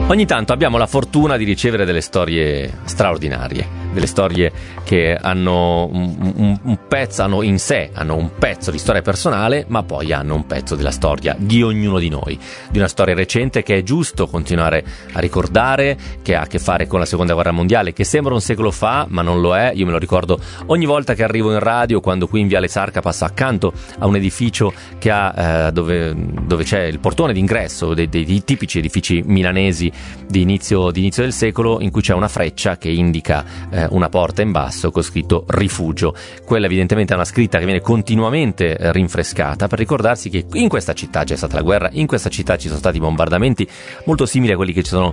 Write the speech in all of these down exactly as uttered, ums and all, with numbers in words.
Ogni tanto abbiamo la fortuna di ricevere delle storie straordinarie, delle storie che hanno un, un, un pezzo, hanno in sé, hanno un pezzo di storia personale, ma poi hanno un pezzo della storia di ognuno di noi, di una storia recente che è giusto continuare a ricordare, che ha a che fare con la seconda guerra mondiale, che sembra un secolo fa, ma non lo è. Io me lo ricordo ogni volta che arrivo in radio, quando qui in Viale Sarca passo accanto a un edificio che ha eh, dove, dove c'è il portone d'ingresso dei, dei, dei tipici edifici milanesi di inizio, di inizio del secolo, in cui c'è una freccia che indica eh, una porta in basso con scritto rifugio. Quella evidentemente è una scritta che viene continuamente eh, rinfrescata per ricordarsi che in questa città c'è stata la guerra, in questa città ci sono stati bombardamenti molto simili a quelli che ci sono,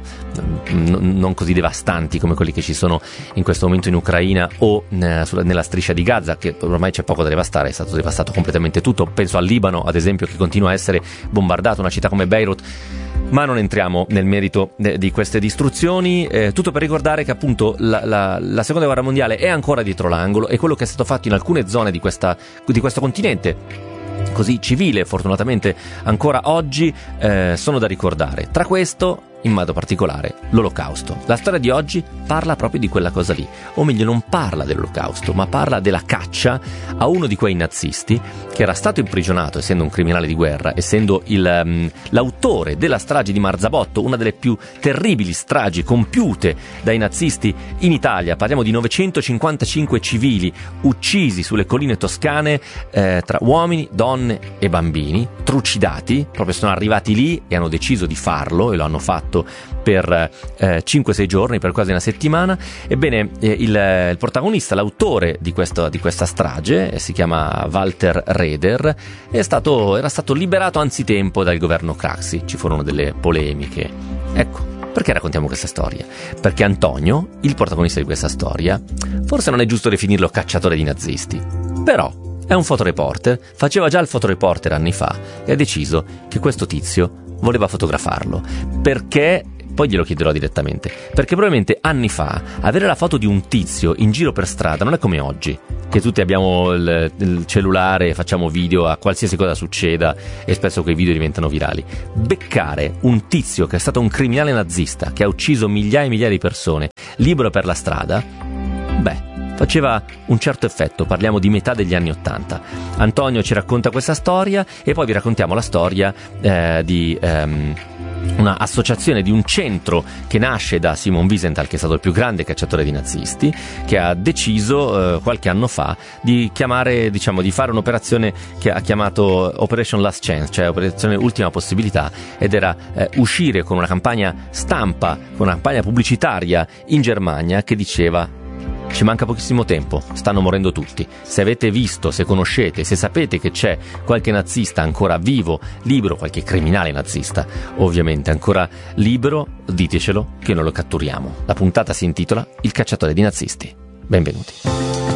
n- non così devastanti come quelli che ci sono in questo momento in Ucraina o eh, sulla, nella striscia di Gaza, che ormai c'è poco da devastare, è stato devastato completamente tutto. Penso al Libano, ad esempio, che continua a essere bombardato, una città come Beirut. Ma non entriamo nel merito de- di queste distruzioni, eh, tutto per ricordare che appunto la, la, la seconda guerra mondiale è ancora dietro l'angolo, e quello che è stato fatto in alcune zone di, questa, di questo continente così civile, fortunatamente ancora oggi, eh, sono da ricordare. Tra questo, in modo particolare, l'Olocausto. La storia di oggi parla proprio di quella cosa lì, o meglio non parla dell'Olocausto, ma parla della caccia a uno di quei nazisti che era stato imprigionato, essendo un criminale di guerra, essendo il, um, l'autore della strage di Marzabotto, una delle più terribili stragi compiute dai nazisti in Italia. Parliamo di novecentocinquantacinque civili uccisi sulle colline toscane, eh, tra uomini, donne e bambini, trucidati. Proprio sono arrivati lì e hanno deciso di farlo, e lo hanno fatto per eh, cinque sei giorni, per quasi una settimana. Ebbene, eh, il, il protagonista, l'autore di, questo, di questa strage, eh, si chiama Walter Raeder, è stato, era stato liberato anzitempo dal governo Craxi. Ci furono delle polemiche. Ecco, perché raccontiamo questa storia? Perché Antonio, il protagonista di questa storia, forse non è giusto definirlo cacciatore di nazisti, però è un fotoreporter, faceva già il fotoreporter anni fa e ha deciso che questo tizio voleva fotografarlo. Perché? Poi glielo chiederò direttamente. Perché probabilmente anni fa avere la foto di un tizio in giro per strada non è come oggi, che tutti abbiamo il, il cellulare e facciamo video a qualsiasi cosa succeda, e spesso quei video diventano virali. Beccare un tizio che è stato un criminale nazista, che ha ucciso migliaia e migliaia di persone, libero per la strada, beh, faceva un certo effetto. Parliamo di metà degli anni Ottanta. Antonio ci racconta questa storia, e poi vi raccontiamo la storia eh, di ehm, una associazione, di un centro che nasce da Simon Wiesenthal, che è stato il più grande cacciatore di nazisti, che ha deciso eh, qualche anno fa di chiamare, diciamo, di fare un'operazione che ha chiamato Operation Last Chance, cioè operazione ultima possibilità, ed era eh, uscire con una campagna stampa, con una campagna pubblicitaria in Germania che diceva: ci manca pochissimo tempo, stanno morendo tutti. Se avete visto, se conoscete, se sapete che c'è qualche nazista ancora vivo, libero, qualche criminale nazista ovviamente ancora libero, ditecelo che noi lo catturiamo. La puntata si intitola Il cacciatore di nazisti. Benvenuti.